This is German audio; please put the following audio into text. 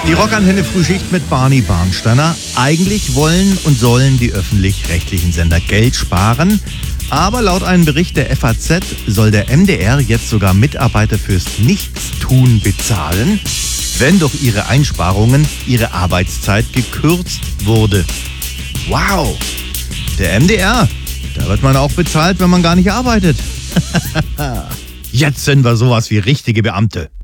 Die Rockantenne Frühschicht mit Barney Barnsteiner. Eigentlich wollen und sollen die öffentlich-rechtlichen Sender Geld sparen. Aber laut einem Bericht der FAZ soll der MDR jetzt sogar Mitarbeiter fürs Nichtstun bezahlen, wenn durch ihre Einsparungen ihre Arbeitszeit gekürzt wurde. Wow! Der MDR, da wird man auch bezahlt, wenn man gar nicht arbeitet. Jetzt sind wir sowas wie richtige Beamte.